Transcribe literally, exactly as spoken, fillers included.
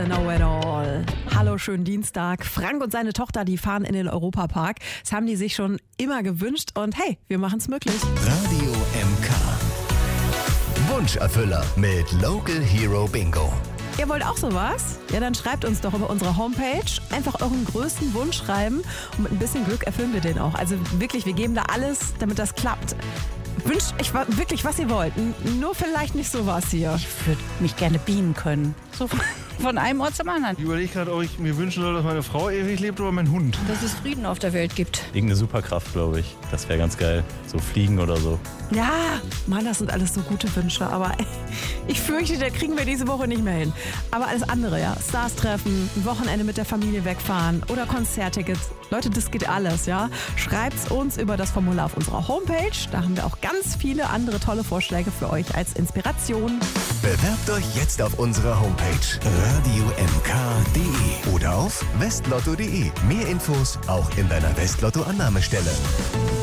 the Know-It-All. Hallo, schönen Dienstag. Frank und seine Tochter, die fahren in den Europapark. Das haben die sich schon immer gewünscht und hey, wir machen es möglich. Radio M K. Wunscherfüller mit Local Hero Bingo. Ihr wollt auch sowas? Ja, dann schreibt uns doch über unsere Homepage. Einfach euren größten Wunsch schreiben und mit ein bisschen Glück erfüllen wir den auch. Also wirklich, wir geben da alles, damit das klappt. Wünscht euch wirklich, was ihr wollt. Nur vielleicht nicht sowas hier. Ich würde mich gerne beamen können. So von einem Ort zum anderen. Ich überlege gerade, ob ich mir wünschen soll, dass meine Frau ewig lebt oder mein Hund. Dass es Frieden auf der Welt gibt. Irgendeine Superkraft, glaube ich. Das wäre ganz geil. So fliegen oder so. Ja, Mann, das sind alles so gute Wünsche. Aber ich fürchte, da kriegen wir diese Woche nicht mehr hin. Aber alles andere, ja. Stars treffen, ein Wochenende mit der Familie wegfahren oder Konzerttickets. Leute, das geht alles, ja. Schreibt's uns über das Formular auf unserer Homepage. Da haben wir auch ganz viele andere tolle Vorschläge für euch als Inspiration. Bewerbt euch jetzt auf unserer Homepage radio m k punkt d e oder auf westlotto punkt d e. Mehr Infos auch in deiner Westlotto-Annahmestelle.